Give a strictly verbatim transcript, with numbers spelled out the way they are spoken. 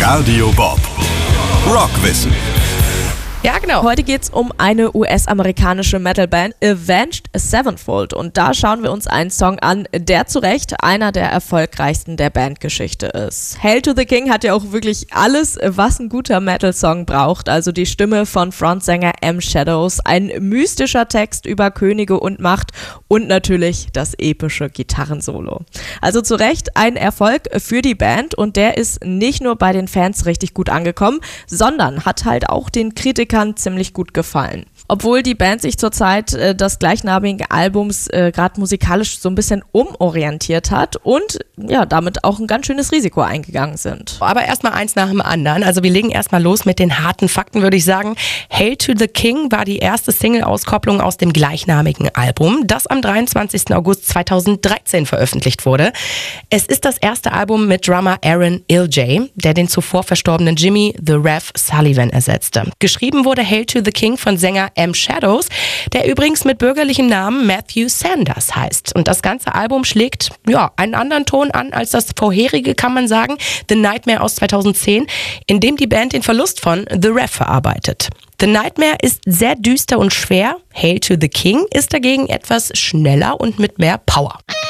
Radio Bob. Rockwissen. Ja, genau. Heute geht's um eine U S-amerikanische Metalband, Avenged Sevenfold. Und da schauen wir uns einen Song an, der zu Recht einer der erfolgreichsten der Bandgeschichte ist. Hail to the King hat ja auch wirklich alles, was ein guter Metal-Song braucht. Also die Stimme von Frontsänger M. Shadows, ein mystischer Text über Könige und Macht und natürlich das epische Gitarrensolo. Also zu Recht ein Erfolg für die Band und der ist nicht nur bei den Fans richtig gut angekommen, sondern hat halt auch den Kritikern ziemlich gut gefallen. Obwohl die Band sich zur Zeit äh, des gleichnamigen Albums äh, gerade musikalisch so ein bisschen umorientiert hat und ja, damit auch ein ganz schönes Risiko eingegangen sind. Aber erstmal eins nach dem anderen. Also wir legen erstmal los mit den harten Fakten, würde ich sagen. Hail to the King war die erste Single-Auskopplung aus dem gleichnamigen Album, das am dreiundzwanzigsten August zweitausenddreizehn veröffentlicht wurde. Es ist das erste Album mit Drummer Aaron Iljay, der den zuvor verstorbenen Jimmy The Rev Sullivan ersetzte. Geschrieben wurde Hail to the King von Sänger M. Shadows, der übrigens mit bürgerlichem Namen Matthew Sanders heißt. Und das ganze Album schlägt ja einen anderen Ton an als das vorherige, kann man sagen, The Nightmare aus zweitausendzehn, in dem die Band den Verlust von The Rev verarbeitet. The Nightmare ist sehr düster und schwer, Hail to the King ist dagegen etwas schneller und mit mehr Power.